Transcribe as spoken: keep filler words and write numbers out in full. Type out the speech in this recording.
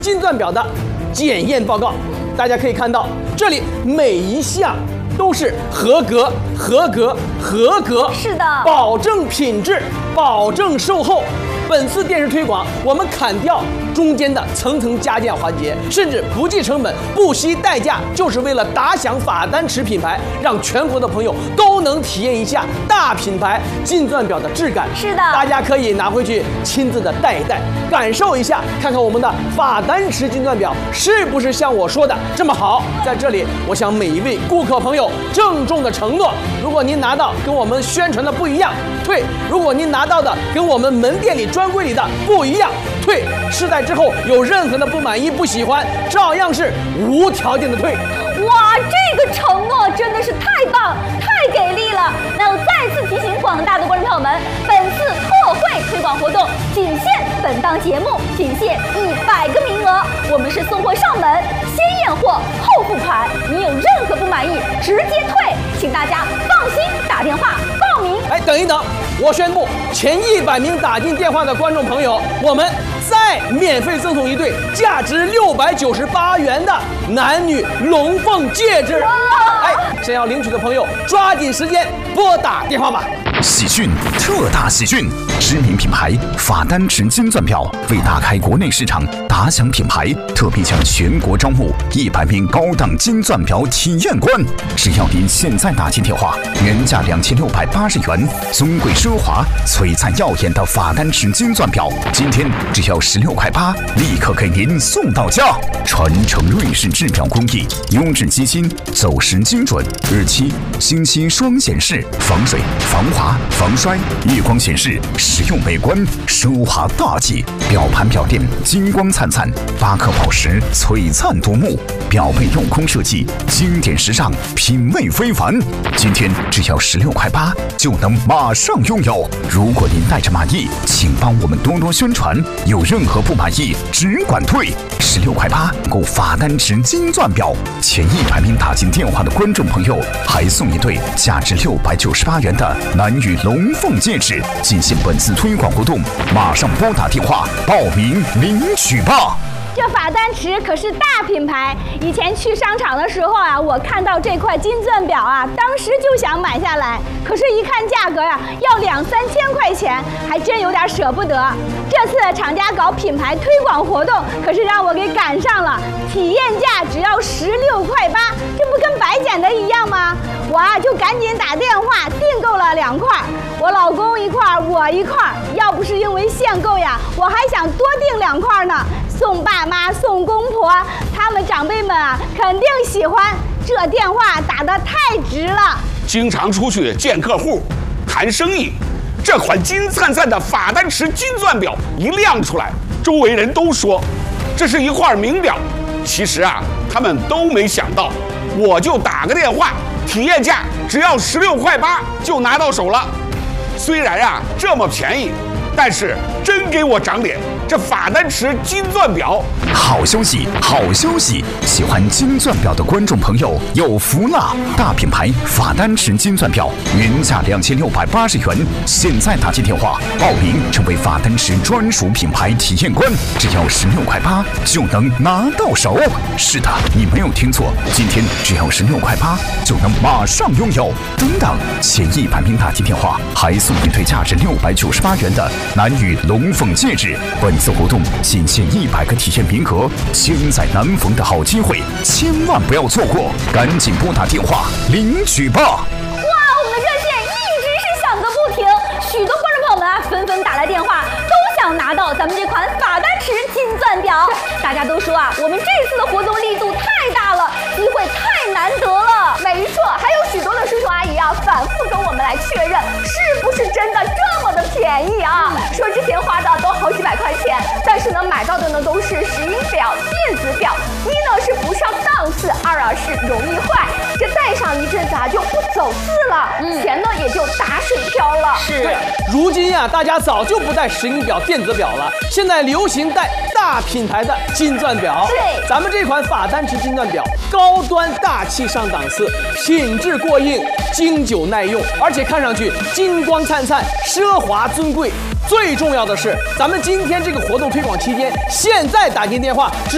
金钻表的检验报告。大家可以看到，这里每一项都是合格、合格、合格， 是的， 保证品质，保证售后。本次电视推广，我们砍掉中间的层层加价环节，甚至不计成本、不惜代价，就是为了打响法丹池品牌，让全国的朋友都能体验一下大品牌金钻表的质感。 是的， 大家可以拿回去亲自的戴一戴，感受一下，看看我们的法丹池金钻表是不是像我说的这么好。在这里，我向每一位顾客朋友郑重的承诺：如果您拿到跟我们宣传的不一样，退；如果您拿到的跟我们门店里专柜里的不一样，退。试戴之后有任何的不满意、不喜欢，照样是无条件的退。 哇，这个承诺真的是太棒、太给力了！那我再次提醒广大的观众朋友们，本次特惠推广活动仅限本档节目，仅限一百个名额。我们是送货上门，先验货后付款。你有任何不满意，直接退，请大家放心打电话报名。 哎，等一等，我宣布，前一百名打进电话的观众朋友，我们再免费赠送一对价值六百九十八元的男女龙凤戒指。哎，想要领取的朋友，抓紧时间拨打电话吧。 喜讯，特大喜讯！知名品牌法丹池金钻表为打开国内市场、打响品牌，特别向全国招募一百名高档金钻表体验官。只要您现在打进电话，原价两千六百八十元，尊贵奢华、璀璨耀眼的法丹池金钻表，今天只要十六块八，立刻给您送到家。传承瑞士制表工艺，优质机芯，走时精准，日期、星期双显示，防水、防滑、防摔，夜光显示，实用美观，奢华大气。表盘表垫金光灿灿，八颗宝石璀璨夺目，表背镂空设计，经典时尚，品味非凡。今天只要十六块八，就能马上拥有。如果您带着满意，请帮我们多多宣传。有任何不满意，只管退。十六块八购法丹池金钻表，前一百名打进电话的观众朋友，还送一对价值六百九十八元的男女龙凤戒指。进行本次推广活动，马上拨打电话报名领取吧。 这法丹池可是大品牌，以前去商场的时候啊，我看到这块金钻表啊，当时就想买下来，可是一看价格呀、啊，要两三千块钱，还真有点舍不得。这次厂家搞品牌推广活动，可是让我给赶上了，体验价只要十六块八，这不跟白捡的一样吗？我啊就赶紧打电话订购了两块，我老公一块，我一块。要不是因为限购呀，我还想多订两块呢。送爸妈、送公婆，他们长辈们啊，肯定喜欢。这电话打得太值了。 经常出去见客户、谈生意，这款金灿灿的法丹池金钻表一亮出来，周围人都说这是一块名表。其实啊，他们都没想到，我就打个电话，体验价只要十六块八就拿到手了。虽然啊这么便宜，但是真给我长脸。这法丹池金钻表， 好消息，好消息！喜欢金钻表的观众朋友有福了！大品牌法丹池金钻表原价两千六百八十元，现在打进电话报名，成为法丹池专属品牌体验官，只要十六块八就能拿到手。是的，你没有听错，今天只要十六块八就能马上拥有。等等，前一百名打进电话还送一对价值六百九十八元的男女龙凤戒指。本次活动仅限一百个体验名额，千载难逢的好机会，千万不要错过！赶紧拨打电话领取吧！哇， 我们的热线一直是响个不停，许多观众朋友们啊纷纷打来电话，都想拿到咱们这款法丹池金钻表。大家都说啊，我们这次的活动力度太大了，机会太难得了。没错，还有许多的叔叔阿姨啊，反复跟我们来确认，是不是真的这么的便宜啊？说之前花的都好几百块钱，但是呢，买到的呢都是石英表、电子表，一呢是不上档次，二啊是容易坏，这戴上一阵子啊就不走字了，嗯、钱呢也就打水漂了。 是，如今呀、啊，大家早就不戴石英表、电子表了，现在流行戴大品牌的金钻表。 对， 咱们这款法丹池金钻表，高端大气上档次，品质过硬，经久耐用，而且看上去金光灿灿、奢华尊贵。最重要的是，咱们今天这个活动推广期间，现在打进电话只